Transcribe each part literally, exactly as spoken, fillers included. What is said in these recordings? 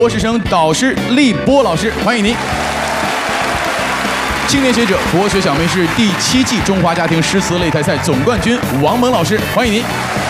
博士生导师立波老师，欢迎您。青年学者博学小梅是第七季中华家庭诗词擂台赛总冠军王蒙老师，欢迎您。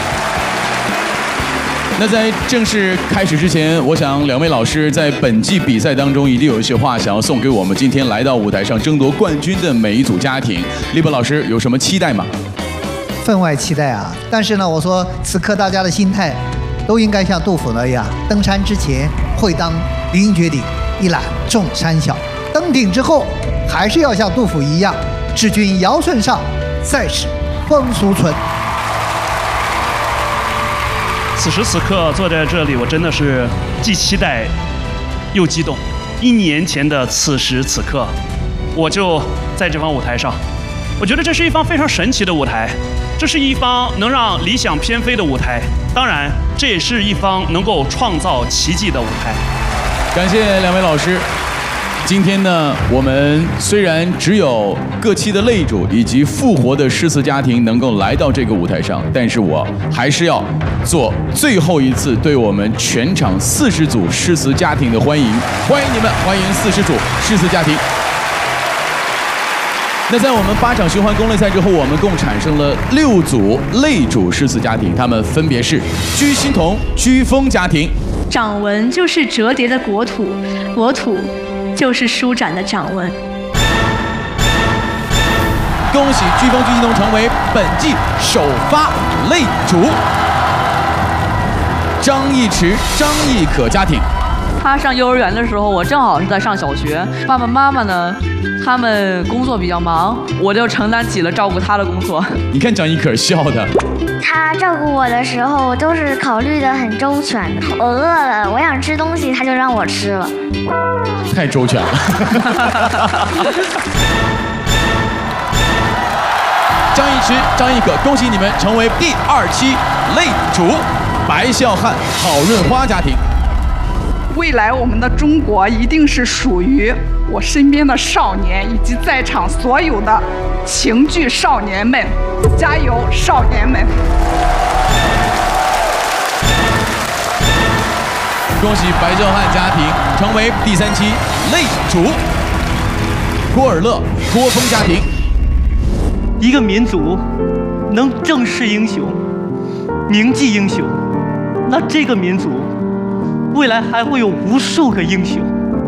那在正式开始之前，我想两位老师在本季比赛当中一定有一些话想要送给我们今天来到舞台上争夺冠军的每一组家庭。立波老师有什么期待吗？ 分外期待啊！但是呢，我说此刻大家的心态都应该像杜甫那样，登山之前会当凌绝顶，一览众山小；登顶之后，还是要像杜甫一样，治君尧舜上，再使风俗存。 此时此刻坐在这里，我真的是既期待又激动。一年前的此时此刻，我就在这方舞台上。我觉得这是一方非常神奇的舞台，这是一方能让理想翩飞的舞台，当然，这也是一方能够创造奇迹的舞台。 感谢两位老师。今天呢，我们虽然只有各期的擂主以及复活的诗词家庭能够来到这个舞台上，但是我还是要做最后一次对我们全场四十组诗词家庭的欢迎，欢迎你们，欢迎四十组诗词家庭。那在我们八场循环公擂赛之后，我们共产生了六组擂主诗词家庭，他们分别是居心同、居风家庭。 掌纹就是折叠的国土，国土就是舒展的掌纹。 恭喜居风、居心同成为本季首发擂主。张义驰、张义可家庭。 他上幼儿园的时候，我正好是在上小学。爸爸妈妈呢，他们工作比较忙，我就承担起了照顾他的工作。 你看张一可笑的。 他照顾我的时候都是考虑的很周全的。我饿了，我想吃东西，他就让我吃了。 太周全了。张义驰、张义可，恭喜你们成为第二期擂主。白孝汉、郝润花家庭。 未来我们的中国一定是属于我身边的少年以及在场所有的情剧少年们，加油，少年们！ 恭喜白孝汉家庭成为第三期擂主。郭尔乐、郭峰家庭。 一个民族能正视英雄、铭记英雄，那这个民族未来还会有无数个英雄。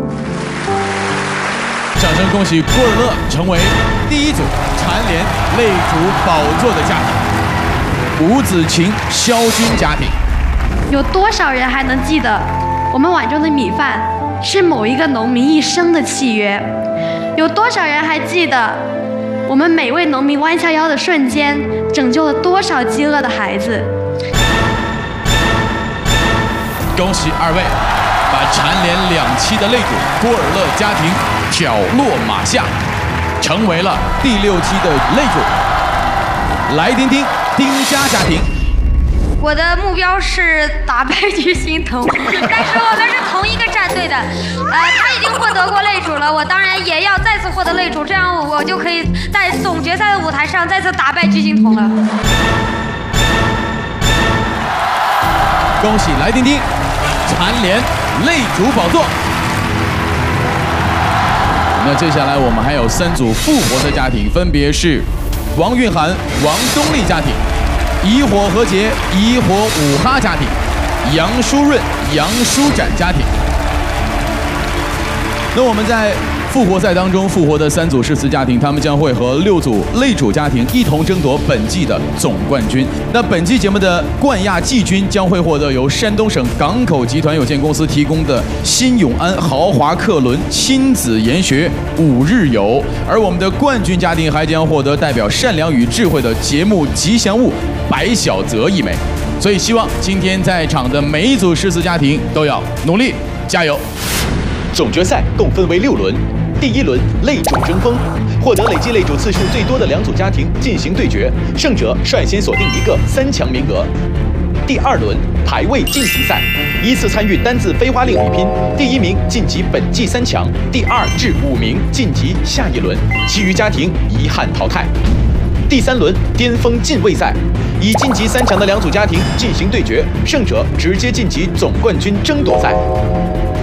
掌声恭喜郭尔乐成为第一组蝉联擂主宝座的家庭。吴子晴、肖军家庭。 有多少人还能记得我们碗中的米饭是某一个农民一生的契约？有多少人还记得我们每位农民弯下腰的瞬间拯救了多少饥饿的孩子？ 恭喜二位，把蝉联两期的擂主郭尔乐家庭挑落马下，成为了第六期的擂主。来丁丁、丁家家庭。 我的目标是打败居心同，但是我们是同一个战队的。呃，他已经获得过擂主了，我当然也要再次获得擂主，这样我就可以在总决赛的舞台上再次打败居心同了。 恭喜来丁丁蝉联擂主宝座。那接下来我们还有三组复活的家庭，分别是王韵涵、王东丽家庭，以火和解、以火五哈家庭，杨舒润、杨舒展家庭。那我们在复活赛当中复活的三组诗词家庭，他们将会和六组擂主家庭一同争夺本季的总冠军。那本期节目的冠亚季军将会获得由山东省港口集团有限公司提供的新永安豪华客轮亲子研学五日游，而我们的冠军家庭还将获得代表善良与智慧的节目吉祥物白小泽一枚。所以希望今天在场的每一组诗词家庭都要努力加油。 总决赛共分为六轮，第一轮擂主争锋，获得累计擂主次数最多的两组家庭进行对决，胜者率先锁定一个三强名额。第二轮排位晋级赛，依次参与单字飞花令比拼，第一名晋级本季三强，第二至五名晋级下一轮，其余家庭遗憾淘汰。第三轮巅峰进位赛，以晋级三强的两组家庭进行对决，胜者直接晋级总冠军争夺赛。